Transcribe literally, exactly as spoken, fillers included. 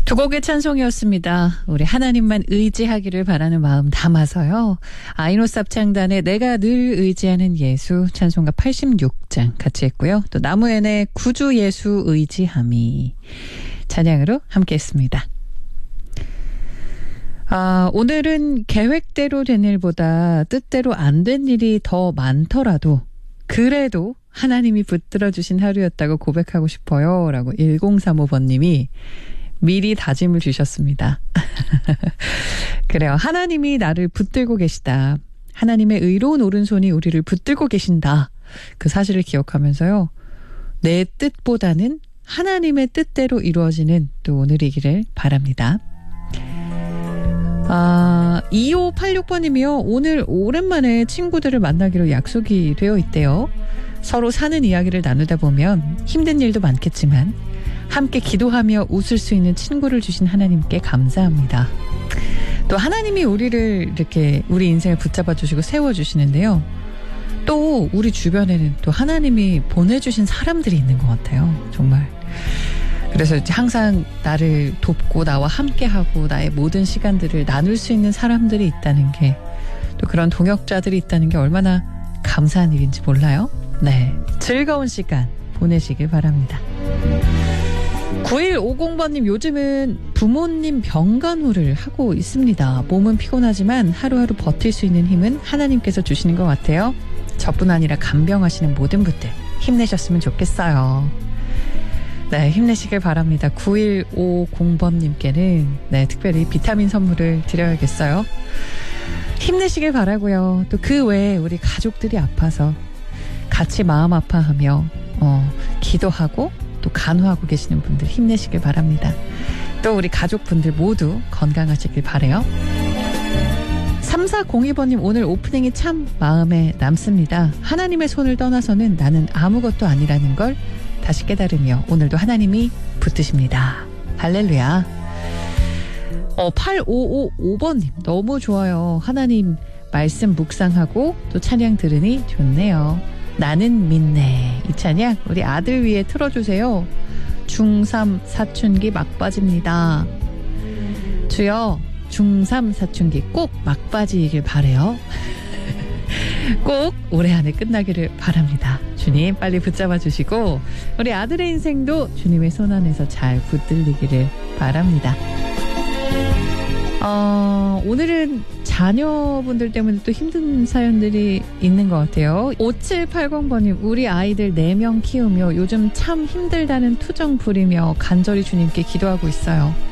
두 곡의 찬송이었습니다. 우리 하나님만 의지하기를 바라는 마음 담아서요. 아이노스 합창단의 내가 늘 의지하는 예수 찬송가 팔십육 장 같이 했고요. 또 나무엔의 구주 예수 의지함이 찬양으로 함께 했습니다. 아, 오늘은 계획대로 된 일보다 뜻대로 안 된 일이 더 많더라도 그래도 하나님이 붙들어 주신 하루였다고 고백하고 싶어요. 라고 일공삼오 번님이 미리 다짐을 주셨습니다. 그래요. 하나님이 나를 붙들고 계시다. 하나님의 의로운 오른손이 우리를 붙들고 계신다. 그 사실을 기억하면서요. 내 뜻보다는 하나님의 뜻대로 이루어지는 또 오늘이기를 바랍니다. 아, 이오팔육 번님이요. 오늘 오랜만에 친구들을 만나기로 약속이 되어 있대요. 서로 사는 이야기를 나누다 보면 힘든 일도 많겠지만 함께 기도하며 웃을 수 있는 친구를 주신 하나님께 감사합니다. 또 하나님이 우리를 이렇게 우리 인생을 붙잡아 주시고 세워주시는데요. 또 우리 주변에는 또 하나님이 보내주신 사람들이 있는 것 같아요. 정말. 그래서 항상 나를 돕고 나와 함께하고 나의 모든 시간들을 나눌 수 있는 사람들이 있다는 게 또 그런 동역자들이 있다는 게 얼마나 감사한 일인지 몰라요. 네, 즐거운 시간 보내시길 바랍니다. 구일오공 번님 요즘은 부모님 병간호를 하고 있습니다. 몸은 피곤하지만 하루하루 버틸 수 있는 힘은 하나님께서 주시는 것 같아요. 저뿐 아니라 간병하시는 모든 분들 힘내셨으면 좋겠어요. 네, 힘내시길 바랍니다. 구일오공 번님께는 네, 특별히 비타민 선물을 드려야겠어요. 힘내시길 바라고요. 또 그 외에 우리 가족들이 아파서 같이 마음 아파하며 어, 기도하고 또 간호하고 계시는 분들 힘내시길 바랍니다. 또 우리 가족분들 모두 건강하시길 바라요. 삼사공이 번님 오늘 오프닝이 참 마음에 남습니다. 하나님의 손을 떠나서는 나는 아무것도 아니라는 걸 다시 깨달으며 오늘도 하나님이 붙드십니다. 할렐루야. 어, 팔오오오 번님 너무 좋아요. 하나님 말씀 묵상하고 또 찬양 들으니 좋네요. 나는 믿네. 이 찬양 우리 아들 위에 틀어주세요. 중삼 사춘기 막바지입니다. 주여 중삼 사춘기 꼭 막바지이길 바래요. 꼭 올해 안에 끝나기를 바랍니다. 주님 빨리 붙잡아 주시고 우리 아들의 인생도 주님의 손 안에서 잘 붙들리기를 바랍니다. 어, 오늘은 자녀분들 때문에 또 힘든 사연들이 있는 것 같아요. 오칠팔공 번님 우리 아이들 네 명 키우며 요즘 참 힘들다는 투정 부리며 간절히 주님께 기도하고 있어요.